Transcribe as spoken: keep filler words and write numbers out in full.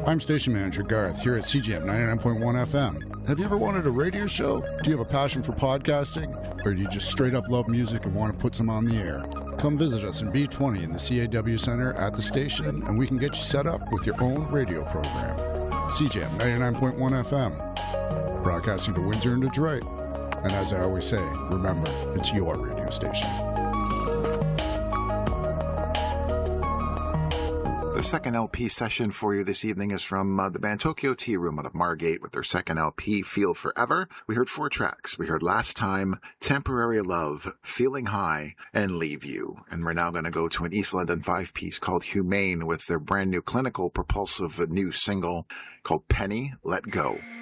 I'm station manager Garth here at C J M ninety-nine point one F M. Have you ever wanted a radio show? Do you have a passion for podcasting? Or do you just straight up love music and want to put some on the air? Come visit us in B twenty in the C A W Center at the station, and we can get you set up with your own radio program. C J M ninety-nine point one F M, broadcasting to Windsor and Detroit. And as I always say, remember, it's your radio station. The second L P session for you this evening is from uh, the band Tokyo Tea Room out of Margate with their second L P, Feel Forever. We heard four tracks. We heard Last Time, Temporary Love, Feeling High, and Leave You. And we're now going to go to an East London five-piece called Humane with their brand new clinical propulsive new single called Penny, Let Go.